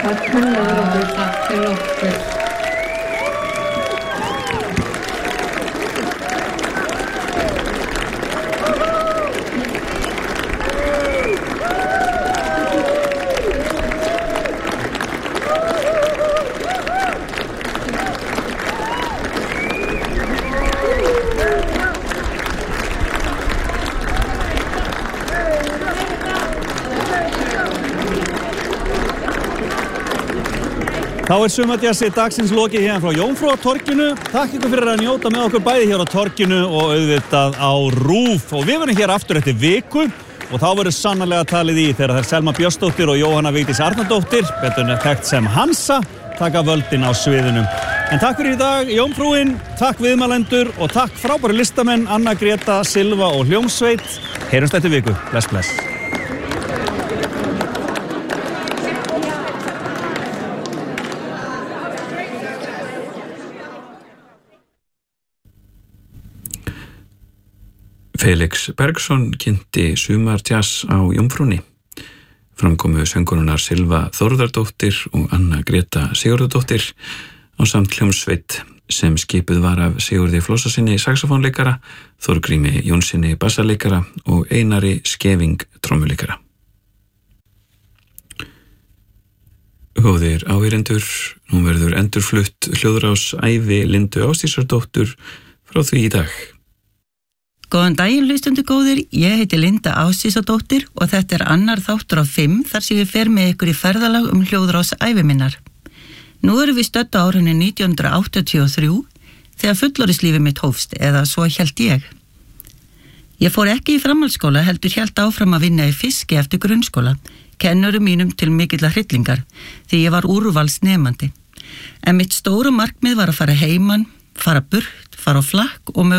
Öllum okkur takk fyrir okkur. Þá sumarjassi dagsins lokið hérna frá Jómfrúartorginu. Takk ykkur fyrir að njóta með okkur bæði hér á torginu og auðvitað á RÚV. Og við verðum hér aftur eftir viku og þá verður sannarlega talið í þegar þær Selma Björnsdóttir og Jóhanna Vigdís Arnardóttir, betur þekkt sem Hansa, taka völdin á sviðinu. En takk fyrir í dag, Jómfrúin, takk viðmælendur og takk frábæri listamenn Anna Greta, Silva og Hljómsveit. Heyrumst eftir viku. Bless, bless. Felix Bergsson kynnti sumarjazz á Jómfrúnni. Framkomu söngkonunar Silva Þórðardóttir og Anna Greta Sigurðardóttir ásamt hljómsveit sem skipuð var af Sigurði Flósasinni saxofónleikara, Þorgrími Jónsinni bassaleikara og Einari Skeving trommuleikara. Góðir áheyrendur, nú verður endurflutt hljóðrás ævi Lindu Ásdísardóttur frá því í dag. Góðan daginn, hlustendur góðir, ég heiti Linda Ásdísardóttir og þetta annar þáttur af 5 þar sem ég fer með ykkur í ferðalag hljóðrás ævi minnar. Nú erum við stödd á árinu 1983 þegar fullorðislífið mitt hófst, eða svo hélt ég. Ég fór ekki í framhaldsskóla heldur hélt áfram að vinna í fiski eftir grunnskóla, kennurum mínum til mikilla hryllingar, því ég var úrvalsnemandi. En mitt stóra markmið var að fara heiman, fara burt, fara á flakk og